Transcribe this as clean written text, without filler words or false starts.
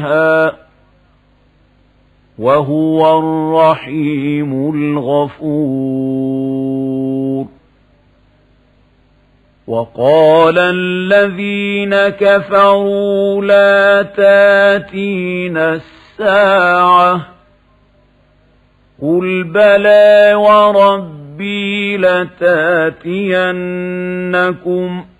وهو الرحيم الغفور. وقال الذين كفروا لا تاتينا الساعة قل بلى وربي لتاتينكم